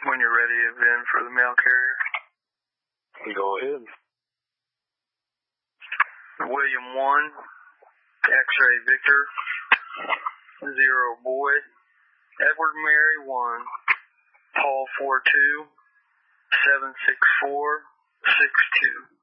When you're ready, Vin, for the mail carrier. Go ahead. William 1, X-ray Victor, 0 Boy, Edward Mary 1, Paul 42, 764, 62.